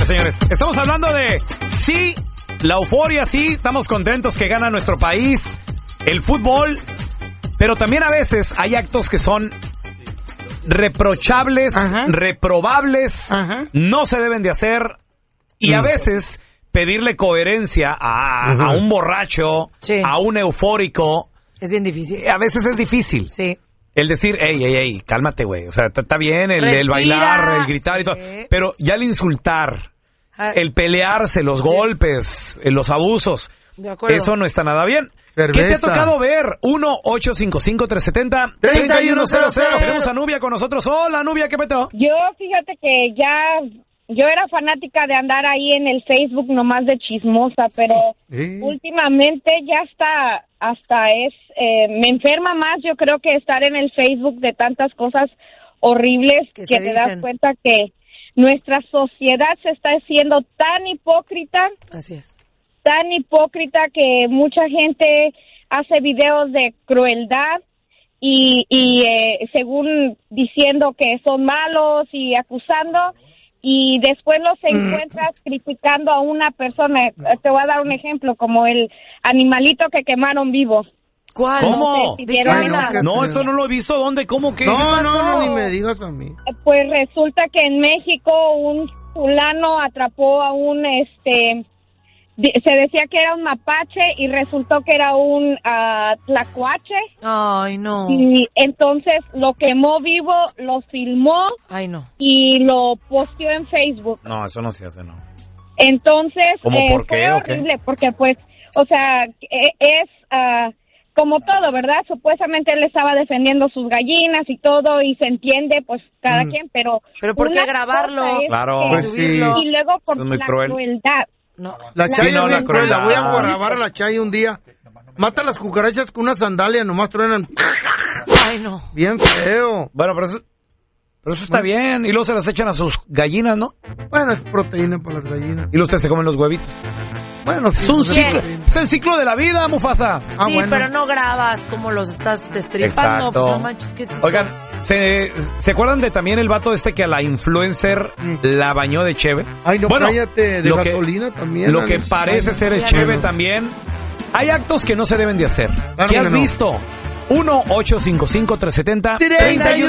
señores. Estamos hablando de sí, la euforia, sí, estamos contentos que gana nuestro país, el fútbol, pero también a veces hay actos que son reprochables, reprobables, no se deben de hacer, y a veces pedirle coherencia a un borracho, a un eufórico, es bien difícil. A veces es difícil. Sí. El decir, ey, cálmate, güey. O sea, está bien el bailar, el gritar y todo. Pero ya el insultar, el pelearse, los golpes, los abusos, eso no está nada bien. Cerveza. ¿Qué te ha tocado ver? 1-855-370-3100. Tenemos a Nubia con nosotros. Hola, Nubia, ¿qué peteo? Yo, fíjate que yo era fanática de andar ahí en el Facebook nomás de chismosa, pero últimamente ya me enferma más, yo creo, que estar en el Facebook de tantas cosas horribles que te das cuenta que nuestra sociedad se está haciendo tan hipócrita. Así es. Tan hipócrita que mucha gente hace videos de crueldad y según diciendo que son malos y acusando, y después los encuentras criticando a una persona. Te voy a dar un ejemplo, como el animalito que quemaron vivo. ¿Cuál? ¿Cómo? No, eso no lo he visto. ¿Dónde? ¿Cómo? ¿Qué? No, ni me digas a mí. Pues resulta que en México un fulano atrapó a un se decía que era un mapache y resultó que era un tlacuache. Ay, no. Y entonces lo quemó vivo, lo filmó. Ay, no. Y lo posteó en Facebook. No, eso no se hace, no. Entonces, ¿Cómo por qué? fue horrible porque, pues, o sea, es como todo, ¿verdad? Supuestamente él estaba defendiendo sus gallinas y todo, y se entiende, pues, cada quien, pero... ¿Pero por qué grabarlo? Claro. Pues subirlo. Y luego por es muy la cruel. crueldad. No. La Chay es bien cruel. La voy a crueldad. grabar a la Chay un día. Mata las cucarachas con una sandalia, nomás truenan. Ay, no. Bien feo. Bueno, pero eso está bien. Y luego se las echan a sus gallinas, ¿no? Bueno, es proteína para las gallinas. Y luego ustedes se comen los huevitos. Bueno, Es un ciclo. Es el ciclo de la vida, Mufasa. Sí, bueno. pero no grabas como los estás destripando. Exacto. No manches, ¿qué es eso? Oigan, ¿se acuerdan de también el vato que a la influencer la bañó de cheve? Ay, no, Bueno, cállate, de lo gasolina también. Lo que Alex. parece ser es cheve también. Hay actos que no se deben de hacer. Claro ¿Qué que has no. visto? 1-855-370-3100.